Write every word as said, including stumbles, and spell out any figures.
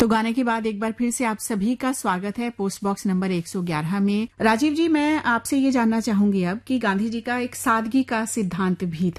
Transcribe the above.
गाने के बाद एक बार फिर से आप सभी का स्वागत है पोस्ट बॉक्स नंबर एक सौ ग्यारह में। राजीव जी, मैं आपसे ये जानना चाहूंगी अब कि गांधी जी का एक सादगी का सिद्धांत भी